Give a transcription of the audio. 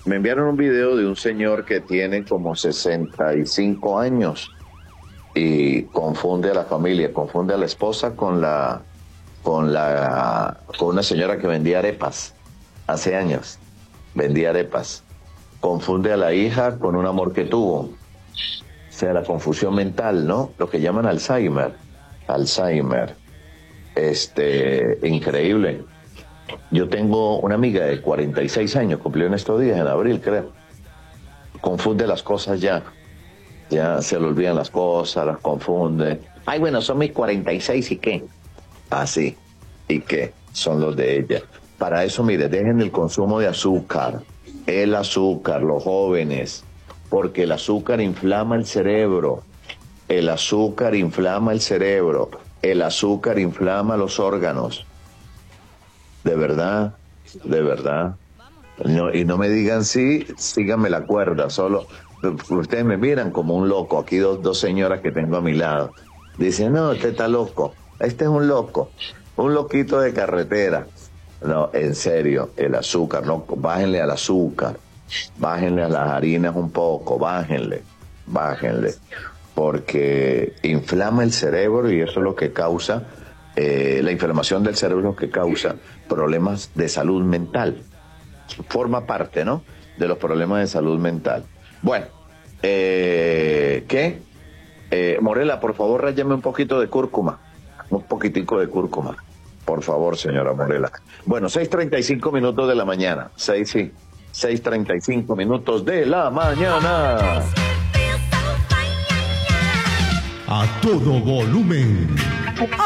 Me enviaron un video de un señor que tiene como 65 años y confunde a la familia, confunde a la esposa con una señora que vendía arepas hace años, vendía arepas. Confunde a la hija con un amor que tuvo. O sea, la confusión mental, ¿no? Lo que llaman Alzheimer. Alzheimer. Increíble. Yo tengo una amiga de 46 años, cumplió en estos días, en abril, creo. Confunde las cosas ya. Ya se le olvidan las cosas, las confunde. Ay, bueno, son mis 46 y qué. Ah, sí. ¿Y qué? Son los de ella. Para eso, mire, dejen el consumo de azúcar. El azúcar, los jóvenes. Porque el azúcar inflama el cerebro. El azúcar inflama el cerebro. El azúcar inflama los órganos. De verdad, de verdad. No, y no me digan sí, síganme la cuerda. Solo, ustedes me miran como un loco. Aquí dos señoras que tengo a mi lado. Dicen, no, este está loco. Este es un loco. Un loquito de carretera. No, en serio, el azúcar, no, bájenle al azúcar. Bájenle a las harinas un poco, bájenle. Porque inflama el cerebro y eso es lo que causa, la inflamación del cerebro es lo que causa problemas de salud mental. Forma parte, ¿no?, de los problemas de salud mental. Bueno, ¿qué? Morela, por favor, ráyame un poquito de cúrcuma. Un poquitico de cúrcuma. Por favor, señora Morela. Bueno, 6:35 minutos de la mañana. 6:35 minutos de la mañana. A todo volumen.